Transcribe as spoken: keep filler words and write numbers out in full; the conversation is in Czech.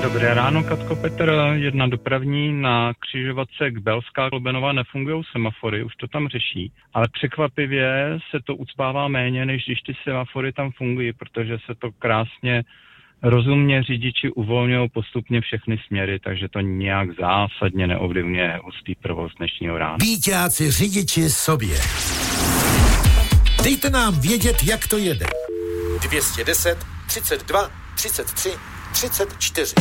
Dobré ráno, Katko, Petr, jedna dopravní, na křižovatce k Belská Klobenová nefungují semafory, už to tam řeší, ale překvapivě se to ucpává méně, než když ty semafory tam fungují, protože se to krásně rozumně řidiči uvolňují postupně všechny směry, takže to nějak zásadně neovlivňuje hustý provoz dnešního rána. Víťáci řidiči sobě. Dejte nám vědět, jak to jede. dvě stě deset, třicet dva, třicet tři, třicet čtyři.